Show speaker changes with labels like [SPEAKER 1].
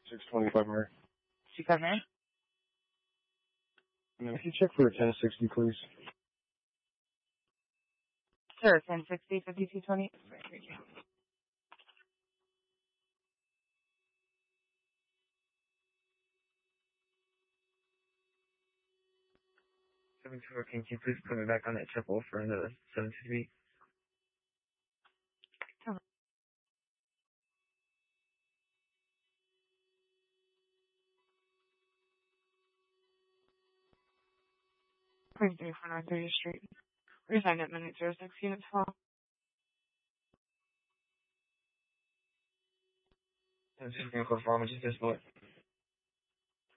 [SPEAKER 1] 625 Murray.
[SPEAKER 2] She come in?
[SPEAKER 1] Can you check for a 1060, please?
[SPEAKER 2] Sure, 1060, 5220. Thank you. Can you please put me back on that triple for another 750? Please do for 930 Street. Resign at minute 06 units fall. 760 close for just this boy.